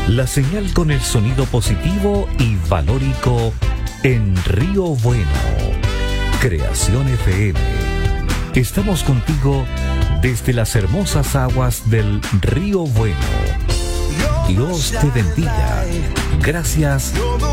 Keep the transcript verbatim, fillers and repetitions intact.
La señal con el sonido positivo y valórico en Río Bueno. Creación F M. Estamos contigo desde las hermosas aguas del Río Bueno. Dios te bendiga. Gracias